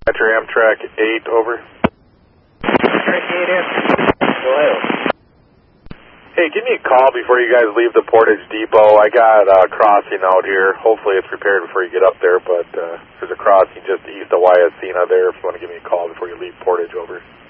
At your Amtrak 8, over. Amtrak 8 in. Go ahead. Hey, give me a call before you guys leave the Portage Depot. I got a crossing out here. Hopefully it's prepared before you get up there, but there's a crossing just east of Wyacina there if you want to give me a call before you leave Portage, over.